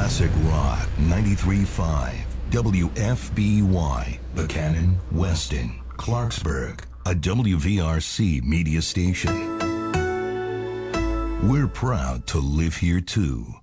Classic Rock 93.5 WFBY, Buchanan, Weston, Clarksburg, a WVRC media station. We're proud to live here too.